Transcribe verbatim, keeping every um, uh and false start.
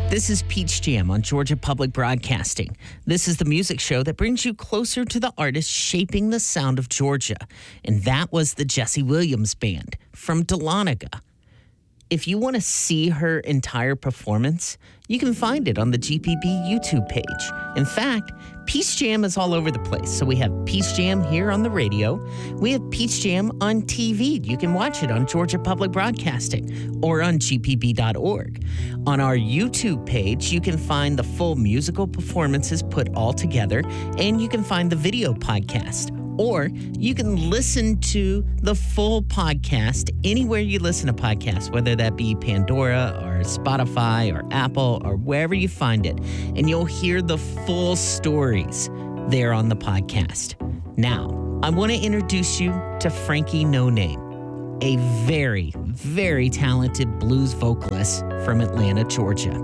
This is Peach Jam on Georgia Public Broadcasting. This is the music show that brings you closer to the artists shaping the sound of Georgia. And that was the Jesse Williams Band from Dahlonega. If you want to see her entire performance, you can find it on the G P B YouTube page. In fact, Peach Jam is all over the place. So we have Peach Jam here on the radio. We have Peach Jam on T V. You can watch it on Georgia Public Broadcasting or on G P B dot org. On our YouTube page, you can find the full musical performances put all together, and you can find the video podcast. Or you can listen to the full podcast anywhere you listen to podcasts, whether that be Pandora or Spotify or Apple or wherever you find it. And you'll hear the full stories there on the podcast. Now, I want to introduce you to Frankie No Name, a very, very talented blues vocalist from Atlanta, Georgia.